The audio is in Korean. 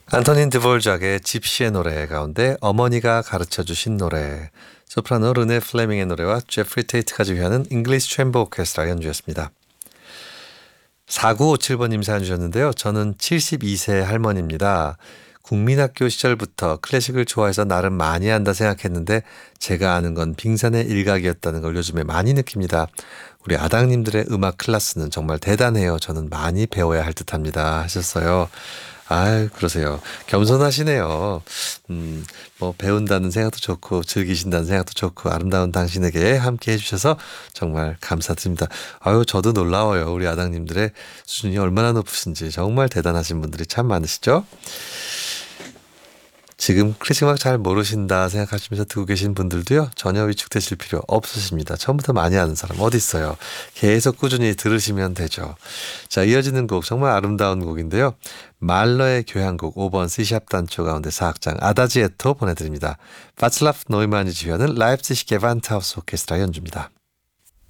안토닌 드볼작의 집시의 노래 가운데 어머니가 가르쳐주신 노래, 소프라노 르네 플레밍의 노래와 제프리 테이트가 지휘하는 잉글리시 챔버 오케스트라 연주였습니다. 4957번님 사연 주셨는데요. 저는 72세 할머니입니다. 국민학교 시절부터 클래식을 좋아해서 나름 많이 한다 생각했는데 제가 아는 건 빙산의 일각이었다는 걸 요즘에 많이 느낍니다. 우리 아당님들의 음악 클래스는 정말 대단해요. 저는 많이 배워야 할 듯합니다. 하셨어요. 아유, 그러세요. 겸손하시네요. 배운다는 생각도 좋고, 즐기신다는 생각도 좋고, 아름다운 당신에게 함께 해주셔서 정말 감사드립니다. 아유, 저도 놀라워요. 우리 아당님들의 수준이 얼마나 높으신지 정말 대단하신 분들이 참 많으시죠? 지금 클래식 음악 잘 모르신다 생각하시면서 듣고 계신 분들도요. 전혀 위축되실 필요 없으십니다. 처음부터 많이 아는 사람 어디 있어요. 계속 꾸준히 들으시면 되죠. 자, 이어지는 곡 정말 아름다운 곡인데요. 말러의 교향곡 5번 C샵 단조 가운데 4악장 아다지에토 보내드립니다. 바츠라프 노이만이 지휘하는 라이프치히 게반트하우스 오케스트라 연주입니다.